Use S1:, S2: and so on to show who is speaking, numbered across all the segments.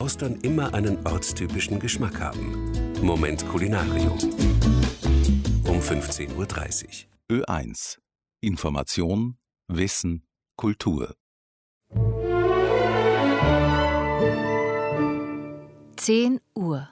S1: Austern immer einen ortstypischen Geschmack haben. Moment Kulinarium. Um 15:30 Uhr.
S2: Ö1. Information, Wissen, Kultur.
S3: 10 Uhr.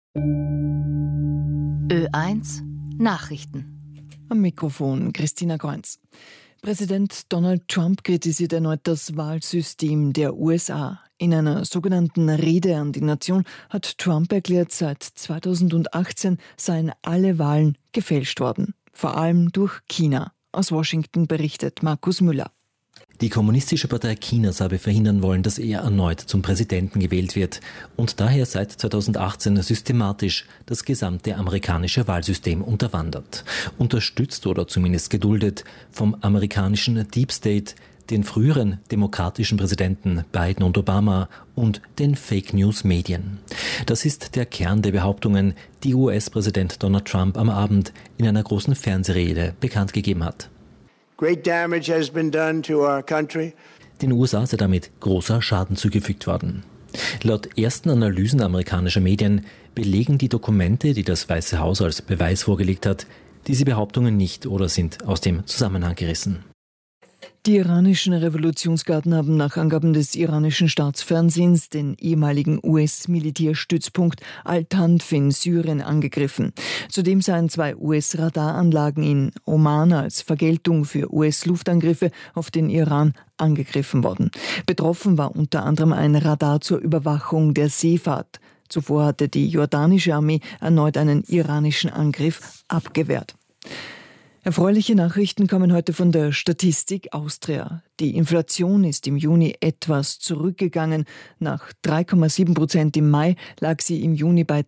S3: Ö1 Nachrichten.
S4: Am Mikrofon Christina Kreunz. Präsident Donald Trump kritisiert erneut das Wahlsystem der USA. In einer sogenannten Rede an die Nation hat Trump erklärt, seit 2018 seien alle Wahlen gefälscht worden. Vor allem durch China. Aus Washington berichtet Markus Müller.
S5: Die Kommunistische Partei Chinas habe verhindern wollen, dass er erneut zum Präsidenten gewählt wird und daher seit 2018 systematisch das gesamte amerikanische Wahlsystem unterwandert. Unterstützt oder zumindest geduldet vom amerikanischen Deep State, den früheren demokratischen Präsidenten Biden und Obama und den Fake-News-Medien. Das ist der Kern der Behauptungen, die US-Präsident Donald Trump am Abend in einer großen Fernsehrede bekannt gegeben hat.
S6: Great damage has been done to our country.
S5: Den USA sei damit großer Schaden zugefügt worden. Laut ersten Analysen amerikanischer Medien belegen die Dokumente, die das Weiße Haus als Beweis vorgelegt hat, diese Behauptungen nicht oder sind aus dem Zusammenhang gerissen.
S4: Die iranischen Revolutionsgarden haben nach Angaben des iranischen Staatsfernsehens den ehemaligen US-Militärstützpunkt Al-Tanf in Syrien angegriffen. Zudem seien 2 US-Radaranlagen in Oman als Vergeltung für US-Luftangriffe auf den Iran angegriffen worden. Betroffen war unter anderem ein Radar zur Überwachung der Seefahrt. Zuvor hatte die jordanische Armee erneut einen iranischen Angriff abgewehrt. Erfreuliche Nachrichten kommen heute von der Statistik Austria. Die Inflation ist im Juni etwas zurückgegangen. Nach 3,7% im Mai lag sie im Juni bei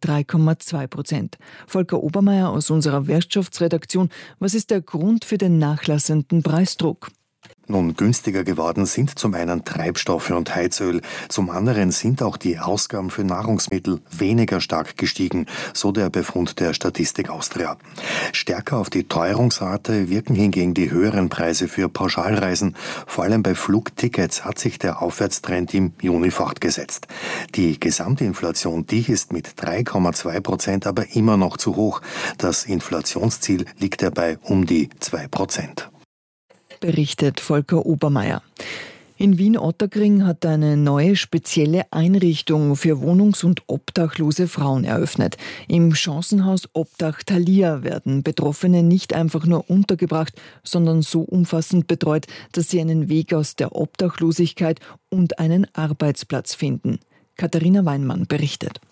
S4: 3,2%. Volker Obermeier aus unserer Wirtschaftsredaktion. Was ist der Grund für den nachlassenden Preisdruck?
S7: Nun, günstiger geworden sind zum einen Treibstoffe und Heizöl, zum anderen sind auch die Ausgaben für Nahrungsmittel weniger stark gestiegen, so der Befund der Statistik Austria. Stärker auf die Teuerungsrate wirken hingegen die höheren Preise für Pauschalreisen. Vor allem bei Flugtickets hat sich der Aufwärtstrend im Juni fortgesetzt. Die Gesamtinflation, die ist mit 3,2% aber immer noch zu hoch. Das Inflationsziel liegt dabei um die 2%.
S4: Berichtet Volker Obermeier. In Wien-Ottakring hat eine neue spezielle Einrichtung für wohnungs- und obdachlose Frauen eröffnet. Im Chancenhaus Obdach Thalia werden Betroffene nicht einfach nur untergebracht, sondern so umfassend betreut, dass sie einen Weg aus der Obdachlosigkeit und einen Arbeitsplatz finden. Katharina Weinmann berichtet.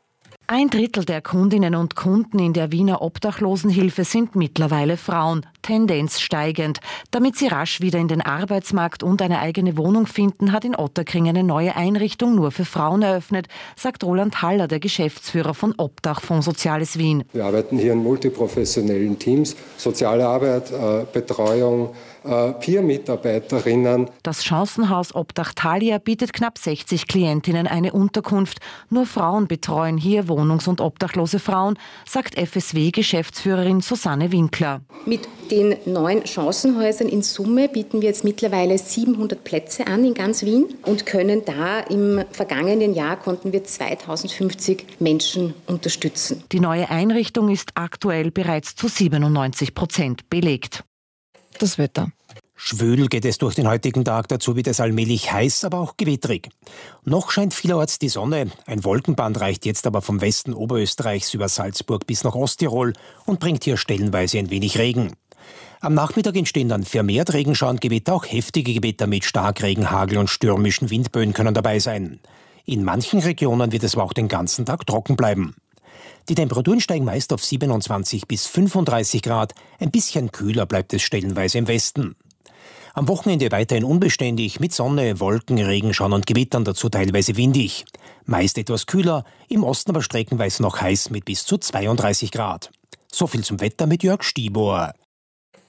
S8: 1/3 der Kundinnen und Kunden in der Wiener Obdachlosenhilfe sind mittlerweile Frauen, Tendenz steigend. Damit sie rasch wieder in den Arbeitsmarkt und eine eigene Wohnung finden, hat in Ottakring eine neue Einrichtung nur für Frauen eröffnet, sagt Roland Haller, der Geschäftsführer von Obdachfonds Soziales Wien.
S9: Wir arbeiten hier in multiprofessionellen Teams, soziale Arbeit, Betreuung, Peer-Mitarbeiterinnen.
S8: Das Chancenhaus Obdach Thalia bietet knapp 60 Klientinnen eine Unterkunft. Nur Frauen betreuen hier wohnungs- und obdachlose Frauen, sagt FSW-Geschäftsführerin Susanne Winkler.
S10: Mit den 9 Chancenhäusern in Summe bieten wir jetzt mittlerweile 700 Plätze an in ganz Wien und können da im vergangenen Jahr konnten wir 2050 Menschen unterstützen.
S8: Die neue Einrichtung ist aktuell bereits zu 97% belegt.
S4: Das Wetter.
S11: Schwül geht es durch den heutigen Tag, dazu wird es allmählich heiß, aber auch gewitterig. Noch scheint vielerorts die Sonne, ein Wolkenband reicht jetzt aber vom Westen Oberösterreichs über Salzburg bis nach Osttirol und bringt hier stellenweise ein wenig Regen. Am Nachmittag entstehen dann vermehrt Regenschauengewitter, auch heftige Gewitter mit Starkregen, Hagel und stürmischen Windböen können dabei sein. In manchen Regionen wird es aber auch den ganzen Tag trocken bleiben. Die Temperaturen steigen meist auf 27 bis 35 Grad, ein bisschen kühler bleibt es stellenweise im Westen. Am Wochenende weiterhin unbeständig, mit Sonne, Wolken, Regenschauern und Gewittern, dazu teilweise windig. Meist etwas kühler, im Osten aber streckenweise noch heiß mit bis zu 32 Grad. So viel zum Wetter mit Jörg Stibor.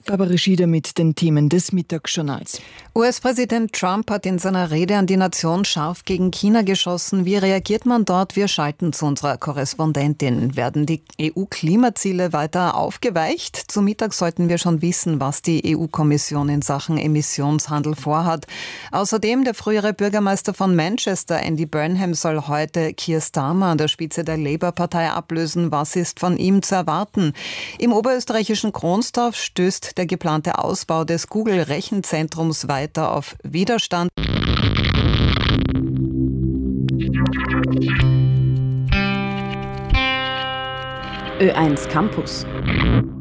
S4: Barbara Schieder mit den Themen des Mittagsjournals.
S12: US-Präsident Trump hat in seiner Rede an die Nation scharf gegen China geschossen. Wie reagiert man dort? Wir schalten zu unserer Korrespondentin. Werden die EU-Klimaziele weiter aufgeweicht? Zu Mittag sollten wir schon wissen, was die EU-Kommission in Sachen Emissionshandel vorhat. Außerdem der frühere Bürgermeister von Manchester, Andy Burnham, soll heute Keir Starmer an der Spitze der Labour-Partei ablösen. Was ist von ihm zu erwarten? Im oberösterreichischen Kronstorf stößt der geplante Ausbau des Google-Rechenzentrums weiter auf Widerstand.
S13: Ö1 Campus.